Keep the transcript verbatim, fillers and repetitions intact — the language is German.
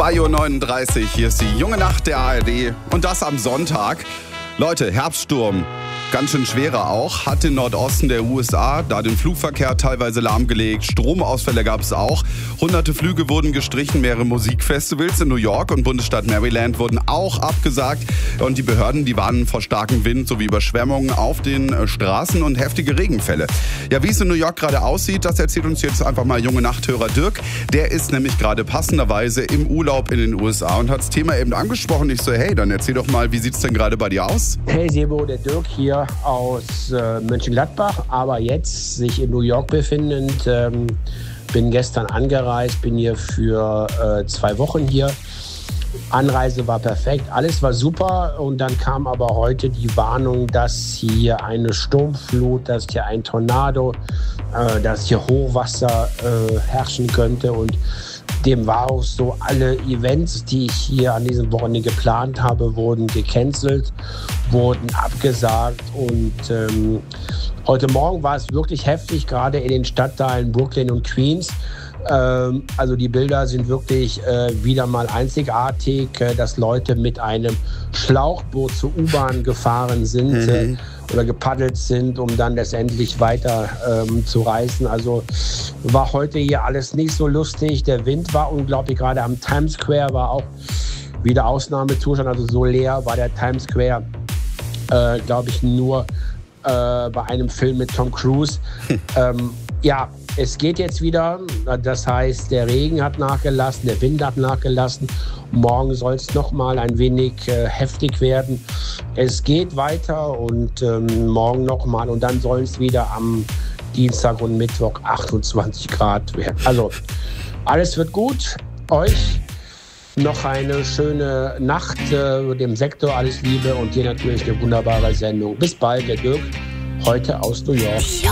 drei Uhr neununddreißig, hier ist die junge Nacht der A R D und das am Sonntag. Leute, Herbststurm, ganz schön schwerer auch, hat den Nordosten der U S A, da den Flugverkehr teilweise lahmgelegt, Stromausfälle gab es auch, hunderte Flüge wurden gestrichen, mehrere Musikfestivals in New York und Bundesstaat Maryland wurden auch abgesagt und die Behörden, die warnen vor starkem Wind sowie Überschwemmungen auf den Straßen und heftige Regenfälle. Ja, wie es in New York gerade aussieht, das erzählt uns jetzt einfach mal junge Nachthörer Dirk. Der ist nämlich gerade passenderweise im Urlaub in den U S A und hat das Thema eben angesprochen. Ich so, hey, dann erzähl doch mal, wie sieht's denn gerade bei dir aus? Hey Sebo, der Dirk hier aus äh, Mönchengladbach, aber jetzt sich in New York befindend. Ähm, bin gestern angereist, bin hier für äh, zwei Wochen hier. Anreise war perfekt, alles war super und dann kam aber heute die Warnung, dass hier eine Sturmflut, dass hier ein Tornado, äh, dass hier Hochwasser äh, herrschen könnte und dem war auch so, alle Events, die ich hier an diesem Wochenende geplant habe, wurden gecancelt, wurden abgesagt und ähm, heute Morgen war es wirklich heftig, gerade in den Stadtteilen Brooklyn und Queens. Ähm, also die Bilder sind wirklich äh, wieder mal einzigartig, äh, dass Leute mit einem Schlauchboot zur U-Bahn gefahren sind mhm. äh, oder gepaddelt sind, um dann letztendlich weiter ähm, zu reisen. Also war heute hier alles nicht so lustig. Der Wind war unglaublich, gerade am Times Square war auch wieder Ausnahmezustand. Also so leer war der Times Square, äh, glaube ich, nur äh, bei einem Film mit Tom Cruise. ähm, ja, es geht jetzt wieder, das heißt, der Regen hat nachgelassen, der Wind hat nachgelassen. Morgen soll es noch mal ein wenig äh, heftig werden. Es geht weiter und ähm, morgen noch mal und dann soll es wieder am Dienstag und Mittwoch achtundzwanzig Grad werden. Also alles wird gut. Euch noch eine schöne Nacht, äh, dem Sektor alles Liebe und dir natürlich eine wunderbare Sendung. Bis bald, der Dirk, heute aus New York.